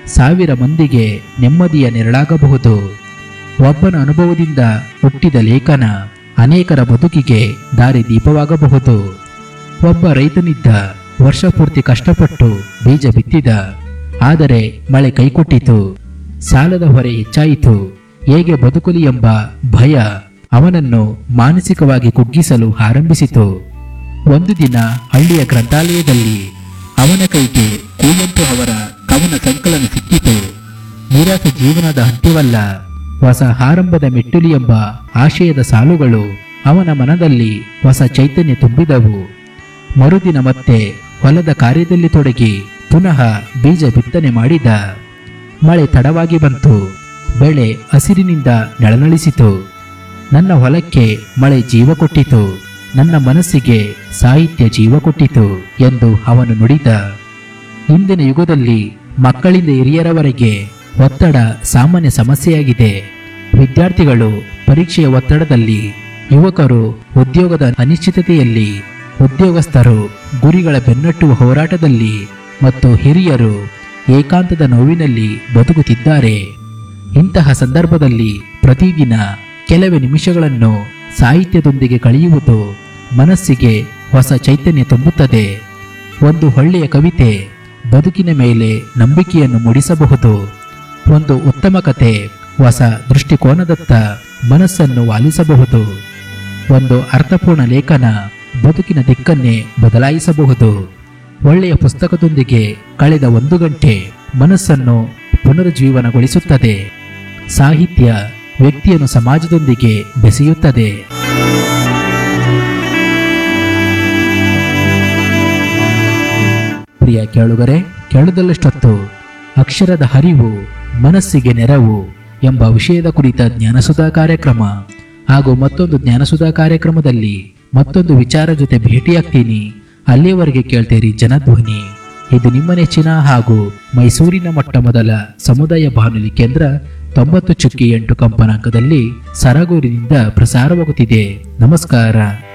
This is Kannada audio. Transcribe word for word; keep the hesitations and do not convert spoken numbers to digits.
ಸಾವಿರ ಮಂದಿಗೆ ನೆಮ್ಮದಿಯ ನೆರಳಾಗಬಹುದು. ಒಬ್ಬನ ಅನುಭವದಿಂದ ಹುಟ್ಟಿದ ಲೇಖನ ಅನೇಕರ ಬದುಕಿಗೆ ದಾರಿದೀಪವಾಗಬಹುದು. ಒಬ್ಬ ರೈತನಿದ್ದ, ವರ್ಷಪೂರ್ತಿ ಕಷ್ಟಪಟ್ಟು ಬೀಜ ಬಿತ್ತಿದ. ಆದರೆ ಮಳೆ ಕೈಕೊಟ್ಟಿತು, ಸಾಲದ ಹೊರೆ ಹೆಚ್ಚಾಯಿತು. ಹೇಗೆ ಬದುಕಲಿ ಎಂಬ ಭಯ ಅವನನ್ನು ಮಾನಸಿಕವಾಗಿ ಕುಗ್ಗಿಸಲು ಆರಂಭಿಸಿತು. ಒಂದು ದಿನ ಹಳ್ಳಿಯ ಗ್ರಂಥಾಲಯದಲ್ಲಿ ಅವನ ಕೈಗೆ ಕುವೆಂಪು ಅವರ ಕವನ ಸಂಕಲನ ಸಿಕ್ಕಿತು. ನಿರಾಸೆ ಜೀವನದ ಅಂತ್ಯವಲ್ಲ, ಹೊಸ ಆರಂಭದ ಮೆಟ್ಟಿಲು ಎಂಬ ಆಶಯದ ಸಾಲುಗಳು ಅವನ ಮನದಲ್ಲಿ ಹೊಸ ಚೈತನ್ಯ ತುಂಬಿದವು. ಮರುದಿನ ಮತ್ತೆ ಹೊಲದ ಕಾರ್ಯದಲ್ಲಿ ತೊಡಗಿ ಪುನಃ ಬೀಜ ಬಿತ್ತನೆ ಮಾಡಿದ. ಮಳೆ ತಡವಾಗಿ ಬಂತು, ಬೆಳೆ ಹಸಿರಿನಿಂದ ನಳನಳಿಸಿತು. ನನ್ನ ಹೊಲಕ್ಕೆ ಮಳೆ ಜೀವ ಕೊಟ್ಟಿತು, ನನ್ನ ಮನಸ್ಸಿಗೆ ಸಾಹಿತ್ಯ ಜೀವ ಕೊಟ್ಟಿತು ಎಂದು ಅವನು ನುಡಿದ. ಇಂದಿನ ಯುಗದಲ್ಲಿ ಮಕ್ಕಳಿಂದ ಹಿರಿಯರವರೆಗೆ ಒತ್ತಡ ಸಾಮಾನ್ಯ ಸಮಸ್ಯೆಯಾಗಿದೆ. ವಿದ್ಯಾರ್ಥಿಗಳು ಪರೀಕ್ಷೆಯ ಒತ್ತಡದಲ್ಲಿ, ಯುವಕರು ಉದ್ಯೋಗದ ಅನಿಶ್ಚಿತತೆಯಲ್ಲಿ, ಉದ್ಯೋಗಸ್ಥರು ಗುರಿಗಳ ಬೆನ್ನಟ್ಟುವ ಹೋರಾಟದಲ್ಲಿ ಮತ್ತು ಹಿರಿಯರು ಏಕಾಂತದ ನೋವಿನಲ್ಲಿ ಬದುಕುತ್ತಿದ್ದಾರೆ. ಇಂತಹ ಸಂದರ್ಭದಲ್ಲಿ ಪ್ರತಿದಿನ ಕೆಲವೇ ನಿಮಿಷಗಳನ್ನು ಸಾಹಿತ್ಯದೊಂದಿಗೆ ಕಳೆಯುವುದು ಮನಸ್ಸಿಗೆ ಹೊಸ ಚೈತನ್ಯ ತುಂಬುತ್ತದೆ. ಒಂದು ಒಳ್ಳೆಯ ಕವಿತೆ ಬದುಕಿನ ಮೇಲೆ ನಂಬಿಕೆಯನ್ನು ಮೂಡಿಸಬಹುದು. ಒಂದು ಉತ್ತಮ ಕತೆ ಹೊಸ ದೃಷ್ಟಿಕೋನದತ್ತ ಮನಸ್ಸನ್ನು ವಾಲಿಸಬಹುದು. ಒಂದು ಅರ್ಥಪೂರ್ಣ ಲೇಖನ ಬದುಕಿನ ದಿಕ್ಕನ್ನೇ ಬದಲಾಯಿಸಬಹುದು. ಒಳ್ಳೆಯ ಪುಸ್ತಕದೊಂದಿಗೆ ಕಳೆದ ಒಂದು ಗಂಟೆ ಮನಸ್ಸನ್ನು ಪುನರುಜ್ಜೀವನಗೊಳಿಸುತ್ತದೆ. ಸಾಹಿತ್ಯ ವ್ಯಕ್ತಿಯನ್ನು ಸಮಾಜದೊಂದಿಗೆ ಬೆಸೆಯುತ್ತದೆ. ಪ್ರಿಯ ಕೇಳುಗರೆ, ಕೇಳದಲ್ಲಷ್ಟೊತ್ತು ಅಕ್ಷರದ ಹರಿವು ಮನಸ್ಸಿಗೆ ನೆರವು ಎಂಬ ವಿಷಯದ ಕುರಿತ ಜ್ಞಾನಸುಧಾ ಕಾರ್ಯಕ್ರಮ ಹಾಗೂ ಮತ್ತೊಂದು ಜ್ಞಾನಸುಧಾ ಕಾರ್ಯಕ್ರಮದಲ್ಲಿ ಮತ್ತೊಂದು ವಿಚಾರ ಜೊತೆ ಭೇಟಿಯಾಗ್ತೀನಿ. ಅಲ್ಲಿಯವರೆಗೆ ಕೇಳ್ತೀರಿ ಜನಧ್ವನಿ. ಇದು ನಿಮ್ಮ ನೆಚ್ಚಿನ ಹಾಗೂ ಮೈಸೂರಿನ ಮೊಟ್ಟ ಮೊದಲ ಸಮುದಾಯ ಬಾನುಲಿ ಕೇಂದ್ರ ತೊಂಬತ್ತು ಚುಕ್ಕಿ ಎಂಟು ಕಂಪನಾಂಕದಲ್ಲಿ ಸರಗೂರಿನಿಂದ ಪ್ರಸಾರವಾಗುತ್ತಿದೆ. ನಮಸ್ಕಾರ.